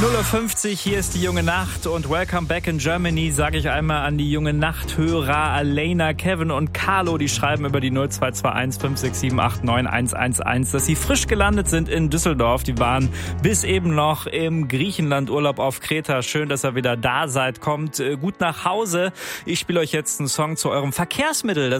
0:50 Uhr, hier ist die junge Nacht und Welcome back in Germany, sage ich einmal an die junge Nachthörer Alena, Kevin und Carlo, die schreiben über die 0221 567 89 111, dass sie frisch gelandet sind in Düsseldorf. Die waren bis eben noch im Griechenland-Urlaub auf Kreta. Schön, dass ihr wieder da seid. Kommt gut nach Hause. Ich spiele euch jetzt einen Song zu eurem Verkehrsmittel. Das